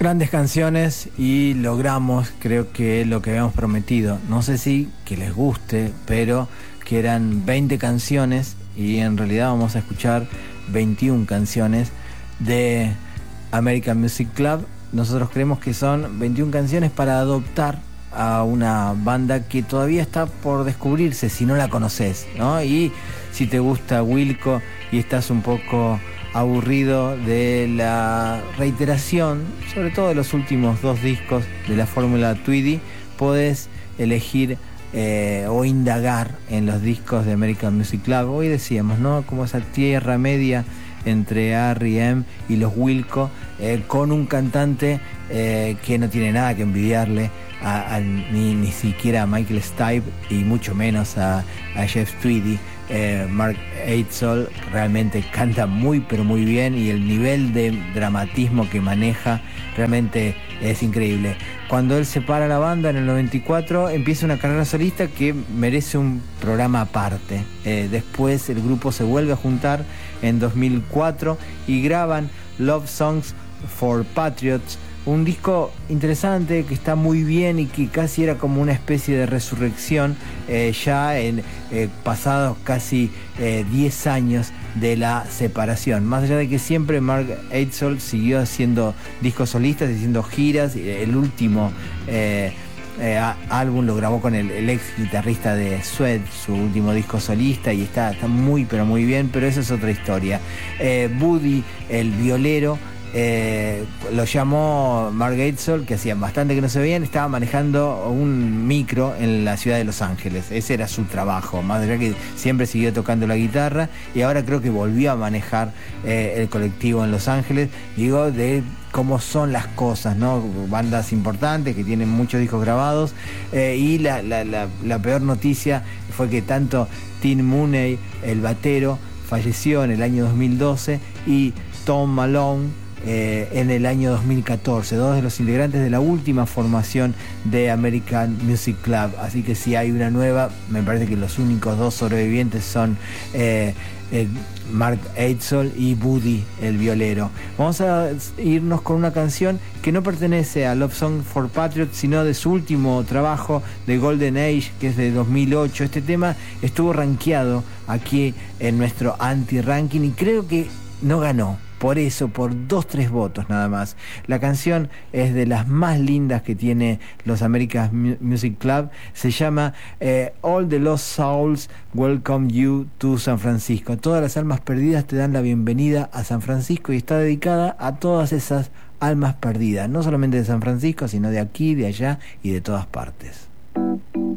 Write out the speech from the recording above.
Grandes canciones y logramos, creo que lo que habíamos prometido. No sé si que les guste, pero que eran 20 canciones y en realidad vamos a escuchar 21 canciones de American Music Club. Nosotros creemos que son 21 canciones para adoptar a una banda que todavía está por descubrirse si no la conoces, ¿no? Y si te gusta Wilco y estás un poco aburrido de la reiteración, sobre todo de los últimos 2 discos de la fórmula Tweedy, podés elegir o indagar en los discos de American Music Club. Hoy decíamos, ¿no? Como esa tierra media entre R.E.M. y los Wilco, con un cantante que no tiene nada que envidiarle ni siquiera a Michael Stipe y mucho menos a Jeff Tweedy. Mark Eidsel realmente canta muy pero muy bien y el nivel de dramatismo que maneja realmente es increíble. Cuando él separa la banda en el 94 empieza una carrera solista que merece un programa aparte. Después el grupo se vuelve a juntar en 2004 y graban Love Songs for Patriots, un disco interesante que está muy bien y que casi era como una especie de resurrección ya en pasados casi 10 años de la separación. Más allá de que siempre Mark Eidsel siguió haciendo discos solistas, haciendo giras. El último álbum lo grabó con el ex guitarrista de Suede, su último disco solista, y está muy pero muy bien, pero eso es otra historia. Buddy, el violero, lo llamó Mark Eidsel, que hacía bastante que no se veían, estaba manejando un micro en la ciudad de Los Ángeles. Ese era su trabajo, más allá que siempre siguió tocando la guitarra y ahora creo que volvió a manejar el colectivo en Los Ángeles. Digo, de cómo son las cosas, ¿no? Bandas importantes que tienen muchos discos grabados, y la peor noticia fue que tanto Tim Mooney, el batero, falleció en el año 2012 y Tom Malone en el año 2014, 2 de los integrantes de la última formación de American Music Club. Así que si hay una nueva, me parece que los únicos 2 sobrevivientes son Mark Eidsel y Buddy, el violero. Vamos a irnos con una canción que no pertenece a Love Song for Patriots, sino de su último trabajo, de Golden Age, que es de 2008. Este tema estuvo rankeado aquí en nuestro anti-ranking y creo que no ganó. Por eso, por 2-3 votos nada más. La canción es de las más lindas que tiene los American Music Club. Se llama All the Lost Souls Welcome You to San Francisco. Todas las almas perdidas te dan la bienvenida a San Francisco y está dedicada a todas esas almas perdidas. No solamente de San Francisco, sino de aquí, de allá y de todas partes.